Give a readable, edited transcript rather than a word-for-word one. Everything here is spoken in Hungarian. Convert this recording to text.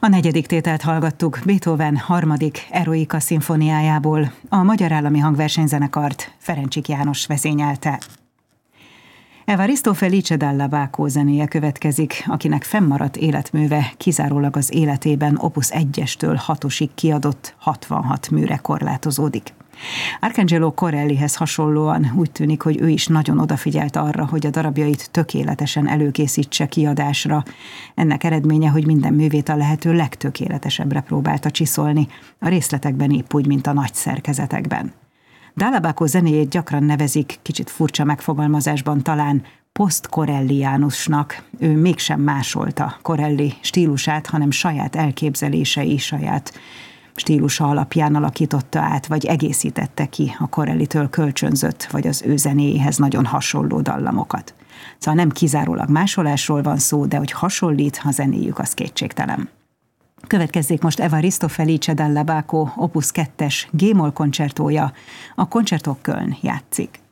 A negyedik tételt hallgattuk Beethoven harmadik Eroica szimfóniájából. A Magyar Állami Hangversenyzenekart Ferencsik János vezényelte. Evaristo Felice dalla Baco zenéje következik, akinek fennmaradt életműve kizárólag az életében opus 1-től 6-osig kiadott 66 műre korlátozódik. Arcangelo Corellihez hasonlóan úgy tűnik, hogy ő is nagyon odafigyelt arra, hogy a darabjait tökéletesen előkészítse kiadásra. Ennek eredménye, hogy minden művét a lehető legtökéletesebbre próbálta csiszolni, a részletekben épp úgy, mint a nagy szerkezetekben. Dalla Baco zenéjét gyakran nevezik, kicsit furcsa megfogalmazásban talán, post-corelliánusnak. Ő mégsem másolta Corelli stílusát, hanem saját elképzelései, saját stílusa alapján alakította át, vagy egészítette ki a Corellitől kölcsönzött, vagy az ő zenéjéhez nagyon hasonló dallamokat. Szóval nem kizárólag másolásról van szó, de hogy hasonlít, a zenéjük az kétségtelen. Következzék most Evaristo Felice dalla Baco opus 2-es G-moll koncertója, a Concerto Köln játszik.